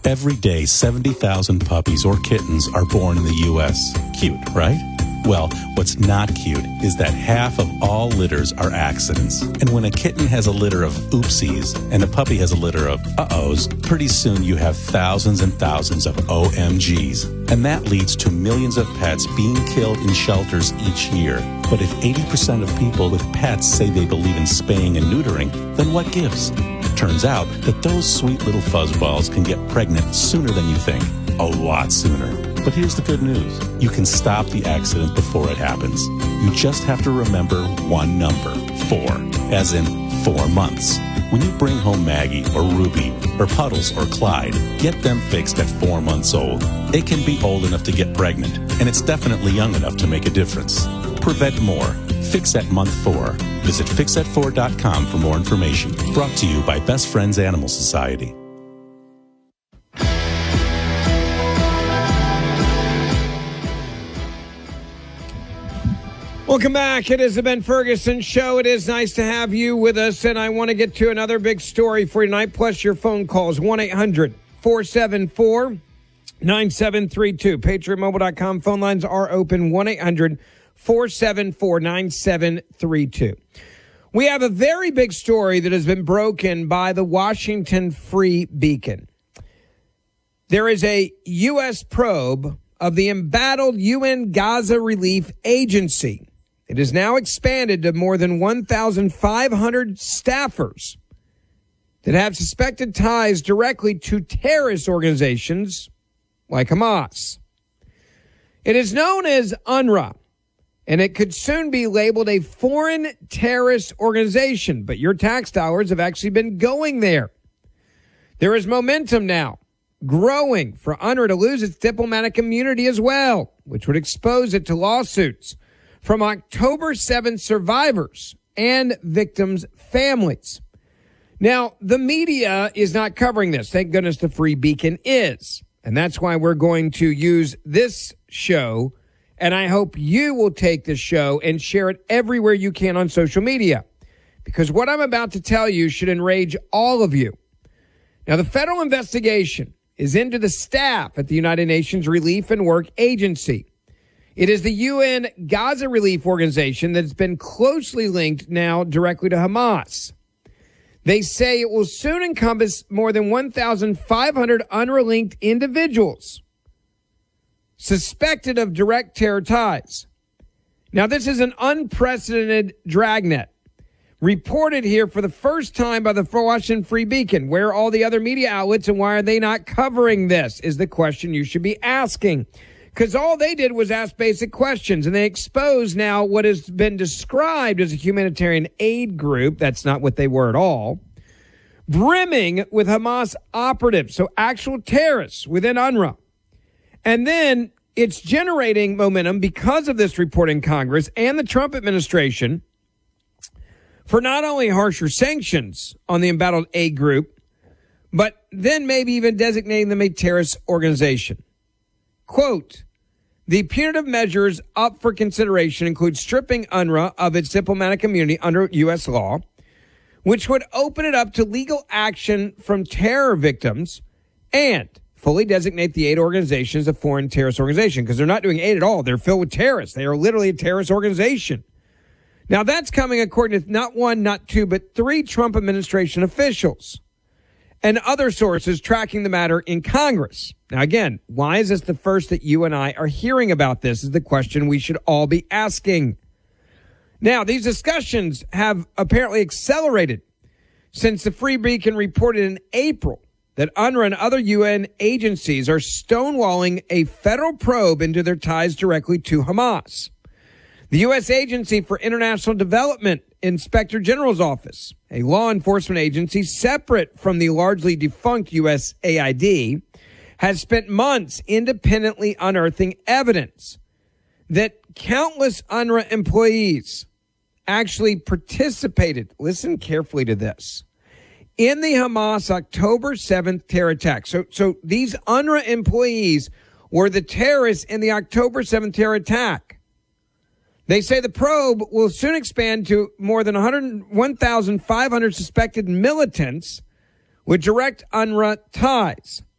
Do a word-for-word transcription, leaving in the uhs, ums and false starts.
Every day, seventy thousand puppies or kittens are born in the U S Cute, right? Well, what's not cute is that half of all litters are accidents. And when a kitten has a litter of oopsies and a puppy has a litter of uh-ohs, pretty soon you have thousands and thousands of O M Gs. And that leads to millions of pets being killed in shelters each year. But if eighty percent of people with pets say they believe in spaying and neutering, then what gives? Turns out that those sweet little fuzzballs can get pregnant sooner than you think. A lot sooner. But here's the good news. You can stop the accident before it happens. You just have to remember one number, four, as in four months. When you bring home Maggie or Ruby or Puddles or Clyde, get them fixed at four months old. It can be old enough to get pregnant, and it's definitely young enough to make a difference. Prevent more. Fix at month four. Visit fix at four dot com for more information. Brought to you by Best Friends Animal Society. Welcome back. It is the Ben Ferguson Show. It is nice to have you with us, and I want to get to another big story for tonight, plus your phone calls, one eight hundred four seven four nine seven three two. Patriot Mobile dot com phone lines are open, one eight hundred four seven four nine seven three two. We have a very big story that has been broken by the Washington Free Beacon. There is a U S probe of the embattled U N Gaza Relief Agency. It has now expanded to more than one thousand five hundred staffers that have suspected ties directly to terrorist organizations like Hamas. It is known as UNRWA, and it could soon be labeled a foreign terrorist organization, but your tax dollars have actually been going there. There is momentum now growing for UNRWA to lose its diplomatic immunity as well, which would expose it to lawsuits from October seventh survivors and victims' families. Now, the media is not covering this. Thank goodness the Free Beacon is. And that's why we're going to use this show, and I hope you will take this show and share it everywhere you can on social media, because what I'm about to tell you should enrage all of you. Now, the federal investigation is into the staff at the United Nations Relief and Work Agency. It is the U N Gaza Relief Organization that's been closely linked now directly to Hamas. They say it will soon encompass more than one thousand five hundred UNRWA-linked individuals suspected of direct terror ties. Now, this is an unprecedented dragnet. Reported here for the first time by the Washington Free Beacon. Where are all the other media outlets, and why are they not covering this, is the question you should be asking. Because all they did was ask basic questions, and they expose now what has been described as a humanitarian aid group. That's not what they were at all. Brimming with Hamas operatives, so actual terrorists within UNRWA. And then it's generating momentum because of this report in Congress and the Trump administration for not only harsher sanctions on the embattled aid group, but then maybe even designating them a terrorist organization. Quote, the punitive measures up for consideration include stripping UNRWA of its diplomatic immunity under U S law, which would open it up to legal action from terror victims, and fully designate the aid organization as a foreign terrorist organization, because they're not doing aid at all. They're filled with terrorists. They are literally a terrorist organization. Now, that's coming according to not one, not two, but three Trump administration officials and other sources tracking the matter in Congress. Now, again, why is this the first that you and I are hearing about this is the question we should all be asking. Now, these discussions have apparently accelerated since the Free Beacon reported in April that UNRWA and other U N agencies are stonewalling a federal probe into their ties directly to Hamas. The U S Agency for International Development Inspector General's Office, a law enforcement agency separate from the largely defunct U S A I D, has spent months independently unearthing evidence that countless UNRWA employees actually participated, listen carefully to this, in the Hamas October seventh terror attack. So, so these UNRWA employees were the terrorists in the October seventh terror attack. They say the probe will soon expand to more than one thousand five hundred suspected militants with direct UNRWA ties.